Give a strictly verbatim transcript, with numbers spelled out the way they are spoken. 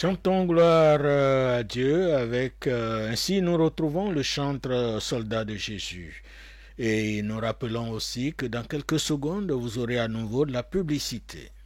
Chantons gloire euh, à Dieu avec euh, ainsi nous retrouvons le chantre euh, soldat de Jésus. Et nous rappelons aussi que dans quelques secondes vous aurez à nouveau de la publicité.